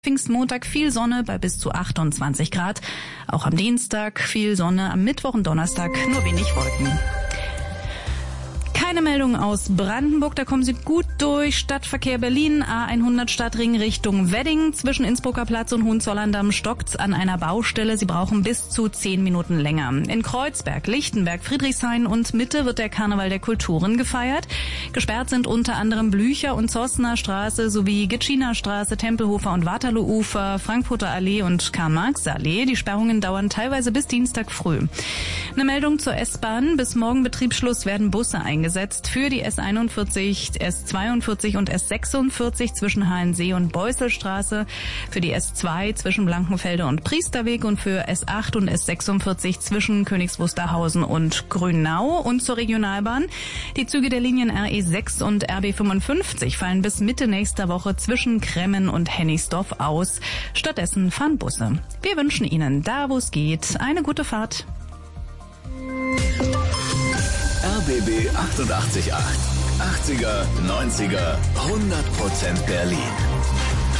Pfingstmontag viel Sonne bei bis zu 28 Grad. Auch am Dienstag viel Sonne, am Mittwoch und Donnerstag nur wenig Wolken. Keine Meldung aus Brandenburg, da kommen Sie gut durch. Stadtverkehr Berlin, A100 Stadtring Richtung Wedding. Zwischen Innsbrucker Platz und Hohenzollern-Damm stockt's an einer Baustelle. Sie brauchen bis zu 10 Minuten länger. In Kreuzberg, Lichtenberg, Friedrichshain und Mitte wird der Karneval der Kulturen gefeiert. Gesperrt sind unter anderem Blücher- und Zossener Straße sowie Gitschiner Straße, Tempelhofer und Waterloo-Ufer, Frankfurter Allee und Karl-Marx-Allee. Die Sperrungen dauern teilweise bis Dienstag früh. Eine Meldung zur S-Bahn. Bis morgen Betriebsschluss werden Busse eingesetzt für die S41, S42 und S46 zwischen Halensee und Beusselstraße, für die S2 zwischen Blankenfelde und Priesterweg und für S8 und S46 zwischen Königs Wusterhausen und Grünau. Und zur Regionalbahn. Die Züge der Linien RE6 und RB55 fallen bis Mitte nächster Woche zwischen Kremmen und Hennigsdorf aus. Stattdessen fahren Busse. Wir wünschen Ihnen, da wo es geht, eine gute Fahrt. RBB 88.8. 80er, 90er, 100% Berlin.